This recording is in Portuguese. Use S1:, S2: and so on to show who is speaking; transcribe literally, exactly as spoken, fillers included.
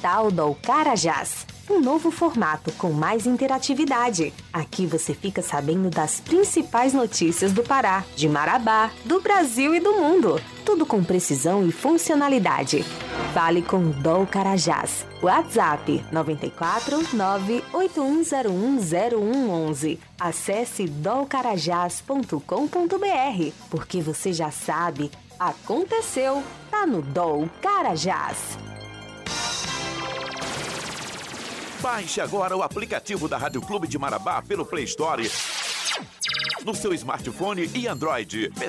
S1: digital do Carajás. Um novo formato com mais interatividade. Aqui você fica sabendo das principais notícias do Pará, de Marabá, do Brasil e do mundo. Tudo com precisão e funcionalidade. Fale com o D O L Carajás. WhatsApp nove quatro nove oito um zero um zero um um um. Acesse dolcarajás ponto com ponto b r, porque você já sabe, aconteceu, tá no D O L Carajás.
S2: Baixe agora o aplicativo da Rádio Clube de Marabá pelo Play Store, no seu smartphone e Android.